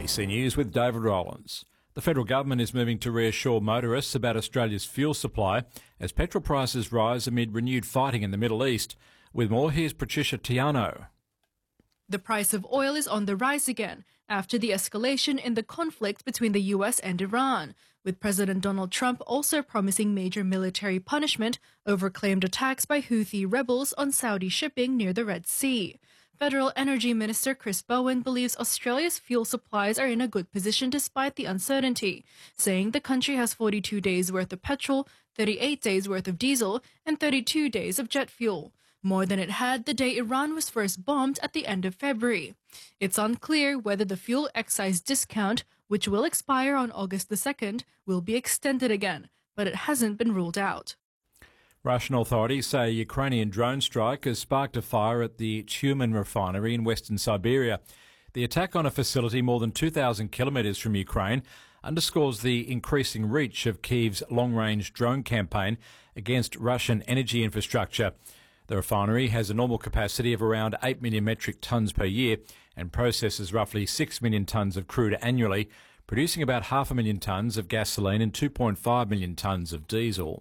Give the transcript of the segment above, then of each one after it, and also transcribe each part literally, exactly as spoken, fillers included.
A B C News with David Rowlands. The federal government is moving to reassure motorists about Australia's fuel supply as petrol prices rise amid renewed fighting in the Middle East. With more, here's Patricia Tiano. The price of oil is on the rise again after the escalation in the conflict between the U S and Iran, with President Donald Trump also promising major military punishment over claimed attacks by Houthi rebels on Saudi shipping near the Red Sea. Federal Energy Minister Chris Bowen believes Australia's fuel supplies are in a good position despite the uncertainty, saying the country has forty-two days worth of petrol, thirty-eight days worth of diesel, and thirty-two days of jet fuel, more than it had the day Iran was first bombed at the end of February. It's unclear whether the fuel excise discount, which will expire on August the second, will be extended again, but it hasn't been ruled out. Russian authorities say a Ukrainian drone strike has sparked a fire at the Tyumen refinery in western Siberia. The attack on a facility more than two thousand kilometres from Ukraine underscores the increasing reach of Kyiv's long-range drone campaign against Russian energy infrastructure. The refinery has a normal capacity of around eight million metric tonnes per year and processes roughly six million tonnes of crude annually, producing about half a million tonnes of gasoline and two point five million tonnes of diesel.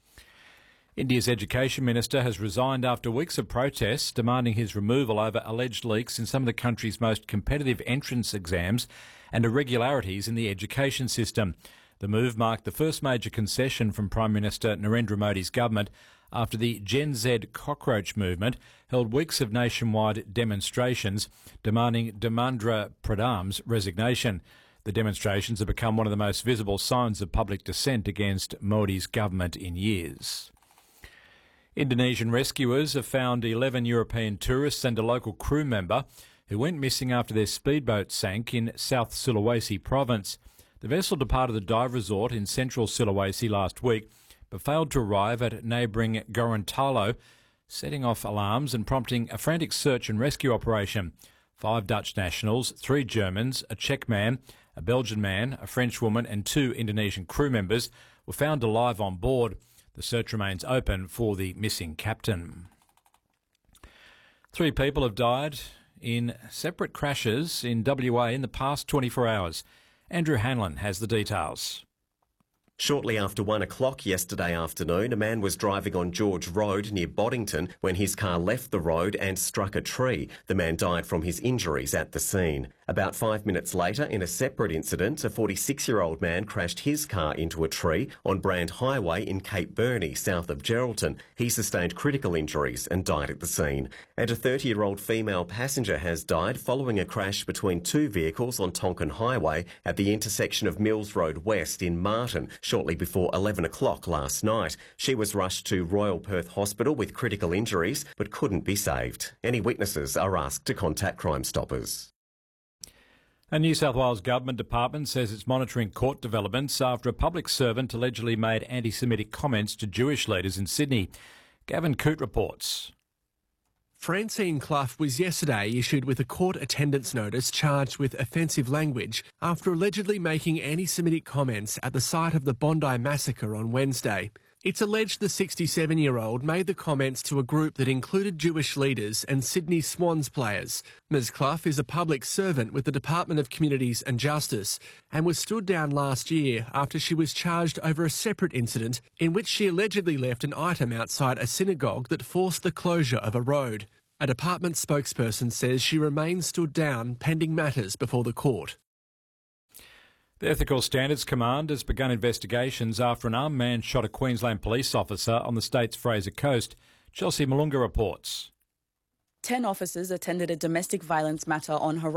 India's Education Minister has resigned after weeks of protests demanding his removal over alleged leaks in some of the country's most competitive entrance exams and irregularities in the education system. The move marked the first major concession from Prime Minister Narendra Modi's government after the Gen Z cockroach movement held weeks of nationwide demonstrations demanding Dharmendra Pradhan's resignation. The demonstrations have become one of the most visible signs of public dissent against Modi's government in years. Indonesian rescuers have found eleven European tourists and a local crew member who went missing after their speedboat sank in South Sulawesi province. The vessel departed the dive resort in central Sulawesi last week, but failed to arrive at neighbouring Gorontalo, setting off alarms and prompting a frantic search and rescue operation. Five Dutch nationals, three Germans, a Czech man, a Belgian man, a French woman and two Indonesian crew members were found alive on board. The search remains open for the missing captain. Three people have died in separate crashes in W A in the past twenty-four hours. Andrew Hanlon has the details. Shortly after one o'clock yesterday afternoon, a man was driving on George Road near Boddington when his car left the road and struck a tree. The man died from his injuries at the scene. About five minutes later, in a separate incident, a forty-six-year-old man crashed his car into a tree on Brand Highway in Cape Burney, south of Geraldton. He sustained critical injuries and died at the scene. And a thirty-year-old female passenger has died following a crash between two vehicles on Tonkin Highway at the intersection of Mills Road West in Martin, shortly before eleven o'clock last night. She was rushed to Royal Perth Hospital with critical injuries but couldn't be saved. Any witnesses are asked to contact Crime Stoppers. A New South Wales government department says it's monitoring court developments after a public servant allegedly made anti-Semitic comments to Jewish leaders in Sydney. Gavin Coote reports. Francine Clough was yesterday issued with a court attendance notice charged with offensive language after allegedly making anti-Semitic comments at the site of the Bondi massacre on Wednesday. It's alleged the sixty-seven-year-old made the comments to a group that included Jewish leaders and Sydney Swans players. Miz Clough is a public servant with the Department of Communities and Justice and was stood down last year after she was charged over a separate incident in which she allegedly left an item outside a synagogue that forced the closure of a road. A department spokesperson says she remains stood down pending matters before the court. The Ethical Standards Command has begun investigations after an armed man shot a Queensland police officer on the state's Fraser Coast. Chelsea Malunga reports. Ten officers attended a domestic violence matter on Horizon